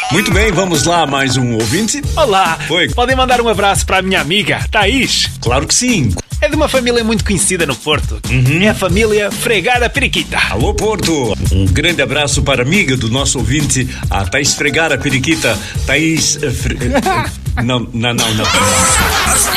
Muito bem, vamos lá, mais um ouvinte. Olá, Oi. podem mandar um abraço para a minha amiga, Thaís. Claro que sim. É de uma família muito conhecida no Porto. É a família Fregara Periquita. Alô, Porto. Um grande abraço para a amiga do nosso ouvinte, a Thaís Fregara Periquita. Thaís... Não.